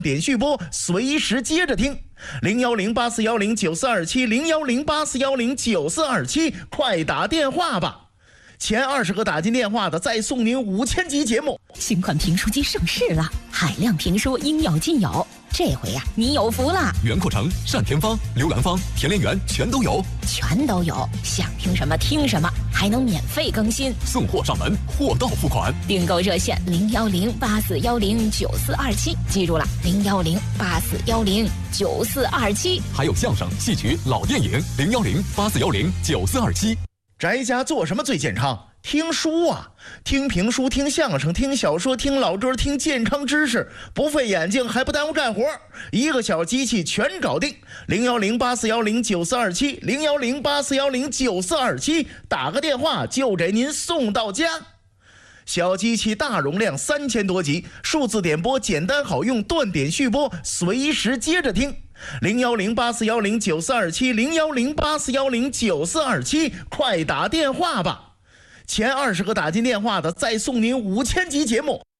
点续播，随时接着听。01084109427，01084109427，快打电话吧！前20个打进电话的，再送您5000集节目。 新款评书机上市了，海量评书应有尽有。这回呀，你有福了！ 袁阔成、单田芳、刘兰芳、田连元全都有， 想听什么听什么，还能免费更新， 送货上门，货到付款。 订购热线01084109427，记住了，01084109427。 还有相声、戏曲、老电影，01084109427。 宅家做什么最健康？听书啊，听评书，听相声，听小说，听老歌，听健康知识，不费眼睛还不耽误干活，一个小机器全搞定。01084109427，01084109427，打个电话就给您送到家。小机器大容量3000多集，数字点播简单好用，断点续播，随时接着听。01084109427，01084109427，快打电话吧！前20个打进电话的，再送您5000集节目。